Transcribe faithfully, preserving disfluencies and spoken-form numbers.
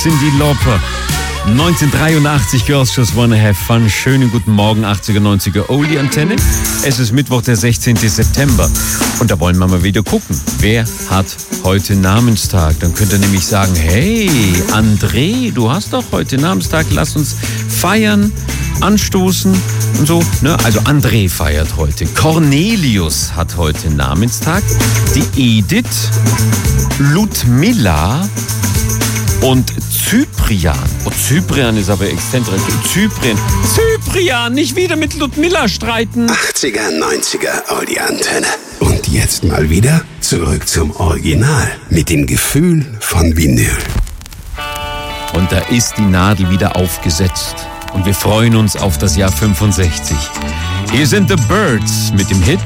Cyndi Lauper. neunzehnhundertdreiundachtzig, Girls Just Wanna Have Fun. Schönen guten Morgen, achtziger, neunziger Oldie-Antenne. Es ist Mittwoch, der sechzehnten September. Und da wollen wir mal wieder gucken, wer hat heute Namenstag. Dann könnt ihr nämlich sagen, hey, André, du hast doch heute Namenstag. Lass uns feiern, anstoßen und so. Ne? Also André feiert heute. Cornelius hat heute Namenstag. Die Edith, Ludmilla und Cyprian. Oh, Cyprian ist aber exzentrisch. Cyprian. Cyprian, nicht wieder mit Ludmilla streiten. achtziger, neunziger Oldie-Antenne. Und jetzt mal wieder zurück zum Original. Mit dem Gefühl von Vinyl. Und da ist die Nadel wieder aufgesetzt. Und wir freuen uns auf das Jahr fünfundsechzig. Hier sind The Birds mit dem Hit